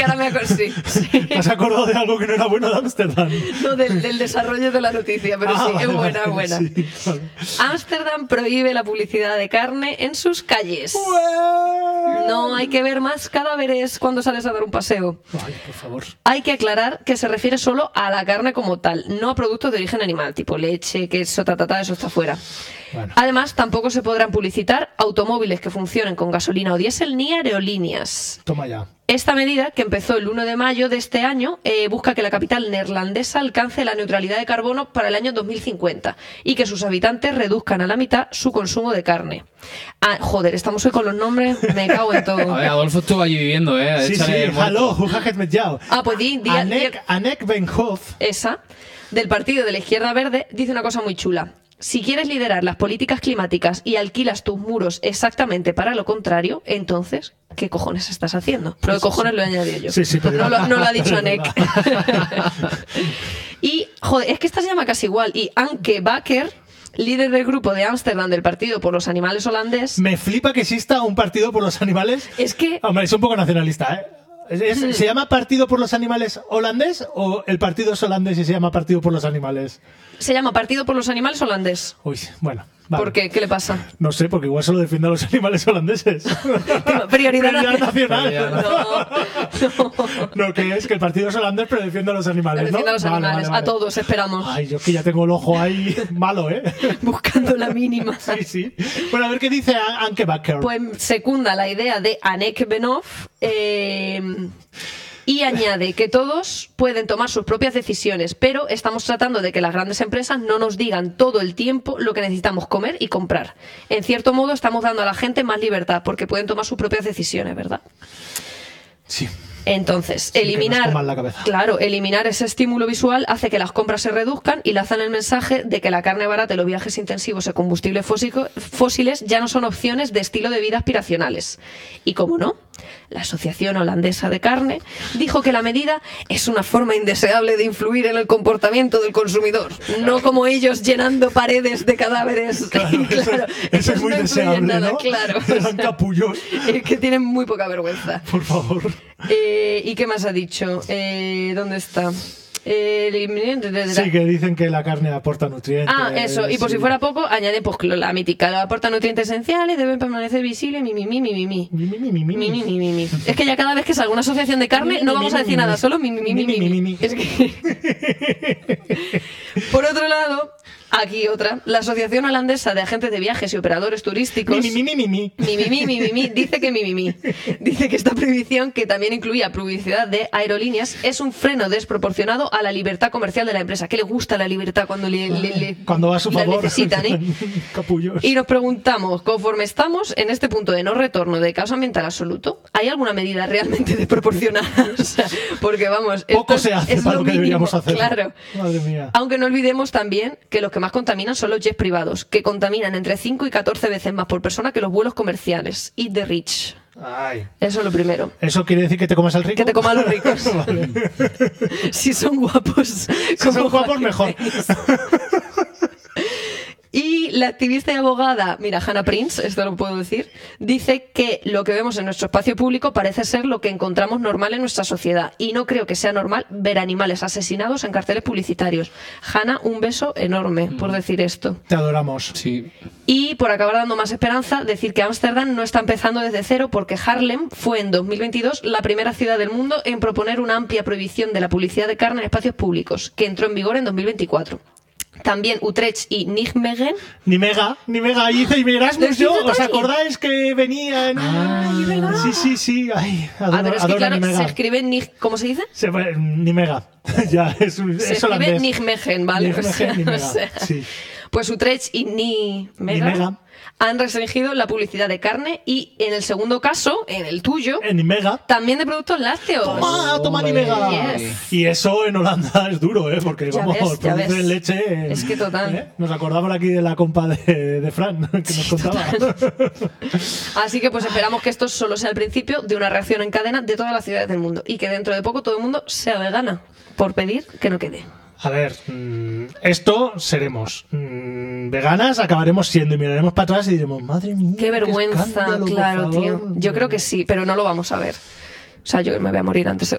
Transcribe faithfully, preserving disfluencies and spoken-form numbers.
Ahora me acuerdo, sí, sí. ¿Te has acordado de algo que no era bueno de Ámsterdam? No, del, del desarrollo de la noticia, pero Ah, sí, vale, es buena, vale, buena. sí, vale. Ámsterdam prohíbe la publicidad de carne en sus calles. No hay que ver más cadáveres cuando sales a dar un paseo. Ay, por favor. Hay que aclarar que se refiere solo a la carne como tal, no a productos de origen animal, tipo leche, queso, ta, ta, ta, eso está fuera. Bueno. Además, tampoco se podrán publicitar automóviles que funcionen con gasolina o diésel ni aerolíneas. Toma ya. Esta medida, que empezó el uno de mayo de este año, eh, busca que la capital neerlandesa alcance la neutralidad de carbono para el año dos mil cincuenta y que sus habitantes reduzcan a la mitad su consumo de carne. Ah, joder, estamos hoy con los nombres, me cago en todo. A ver, Adolfo estuvo allí viviendo, ¿eh? Sí, sí, Échale el muerto. hallo, hoe gaat het met jou? Ah, pues di, di, di- Anek, Anek Benhoff. esa, del partido de la Izquierda Verde, dice una cosa muy chula. Si quieres liderar las políticas climáticas y alquilas tus muros exactamente para lo contrario, entonces, ¿qué cojones estás haciendo? Lo de cojones lo he añadido yo. Sí, sí, pero- no, lo, no lo ha dicho pero Anek. Y, joder, es que esta se llama casi igual. Y Anke Bakker, líder del grupo de Ámsterdam del Partido por los Animales holandés, Me flipa que exista un partido por los animales. es que... Hombre, es un poco nacionalista, ¿eh? ¿Es- es- Hmm. ¿Se llama Partido por los Animales holandés o el partido es holandés y se llama Partido por los Animales? Se llama Partido por los Animales holandés. Uy, bueno. Vale. ¿Por qué? ¿Qué le pasa? No sé, porque igual solo defiende a los animales holandeses. Prioridad nacional. nacional. No, no. No, que es que el partido es holandés, pero defiende a los animales, Defiende ¿no? a los Vale, animales, vale, vale. a todos, esperamos. Ay, yo que ya tengo el ojo ahí malo, ¿eh? Buscando la mínima. Sí, sí. Bueno, a ver qué dice An- Anke Bakker. Pues secunda la idea de Anek Benhoff eh, y añade que todos pueden tomar sus propias decisiones, pero estamos tratando de que las grandes empresas no nos digan todo el tiempo lo que necesitamos comer y comprar. En cierto modo estamos dando a la gente más libertad porque pueden tomar sus propias decisiones, ¿verdad? Sí. Entonces, que nos eliminar, coman la cabeza. claro, eliminar ese estímulo visual hace que las compras se reduzcan y lanzan el mensaje de que la carne barata y los viajes intensivos de combustibles fósico- fósiles ya no son opciones de estilo de vida aspiracionales. Y como no, la Asociación Holandesa de Carne dijo que la medida es una forma indeseable de influir en el comportamiento del consumidor, no como ellos llenando paredes de cadáveres. Claro, Y eso, claro, eso es ellos muy no influyen deseable, nada, ¿no? claro. Eran capullos, Es que tienen muy poca vergüenza. por favor. Eh, ¿Y qué más ha dicho? Eh, ¿Dónde está? Eh, el- Sí, que dicen que la carne aporta nutrientes. Ah, eso. Y por sí. si fuera poco, añade pues la mítica. Aporta nutrientes esenciales, deben permanecer visibles. Mi, mi, mi, mi, mi, mi. Mi, mi, mi, mi, mi. Mi, mi, mi, mi, mi. Es que ya cada vez que salga una asociación de carne no vamos a decir nada, solo mi, mi, mi, mi, mi, mi, mi. Es que... Por otro lado, aquí otra. La Asociación Holandesa de Agentes de Viajes y Operadores Turísticos... Mi, mi, mi, mi, mi. Mi, mi, mi, mi, mi, mi, dice que mi, mi, mi. Dice que esta prohibición, que también incluía publicidad de aerolíneas, es un freno desproporcionado a la libertad comercial de la empresa. ¿Qué le gusta la libertad cuando le, le- le- Cuando va a su la favor. necesitan, ¿eh? Capullos. Y nos preguntamos, conforme estamos en este punto de no retorno de caos ambiental absoluto, ¿hay alguna medida realmente desproporcionada? O sea, porque vamos, esto Poco es- se hace es para lo lo que mínimo, deberíamos hacer. Claro. Madre mía. Aunque no olvidemos también que los que más contaminan son los jets privados, que contaminan entre cinco y catorce veces más por persona que los vuelos comerciales. Eat the rich. Ay. Eso es lo primero. ¿Eso quiere decir que te comas al rico? Que te coman los ricos. Vale. Si son guapos. Si como son guapos, Joaquín mejor. Phoenix. Y la activista y abogada, mira, Hannah Prince, esto lo puedo decir, dice que lo que vemos en nuestro espacio público parece ser lo que encontramos normal en nuestra sociedad. Y no creo que sea normal ver animales asesinados en carteles publicitarios. Hannah, un beso enorme por decir esto. Te adoramos. Sí. Y por acabar dando más esperanza, decir que Ámsterdam no está empezando desde cero porque Haarlem fue en dos mil veintidós la primera ciudad del mundo en proponer una amplia prohibición de la publicidad de carne en espacios públicos, que entró en vigor en dos mil veinticuatro. También Utrecht y Nijmegen. Ni mega, ni mega. Ahí hice mi Erasmus yo. Lo ¿Os hice acordáis que venía en... Ay, ¿verdad? Sí, sí, sí. Ay, adoro, Ah, pero es que adoro claro, ni se mega. escribe Nij... ¿Cómo se dice? Se, ni mega. Ya, es, un, Se es escribe holandés. Nijmegen, ¿vale? Nijmegen, O sea, ni o mega. sea, Sí. Pues Utrecht y Nijmegen Nijmegen. han restringido la publicidad de carne y en el segundo caso, en el tuyo, En ni mega. también de productos lácteos. Toma, toma ni mega. Yes. Y eso en Holanda es duro, ¿eh? Porque Ya vamos, ves, ya producen ves. leche. eh, Es que total. ¿eh? Nos acordamos aquí de la compa de, de Fran, que nos contaba. Así que pues esperamos que esto solo sea el principio de una reacción en cadena de todas las ciudades del mundo y que dentro de poco todo el mundo sea vegana, por pedir que no quede. A ver, mmm, esto seremos mmm, veganas, acabaremos siendo y miraremos para atrás y diremos, madre mía. Qué vergüenza, escándalo, por claro, favor". tío. Yo creo que sí, pero no lo vamos a ver. O sea, yo me voy a morir antes.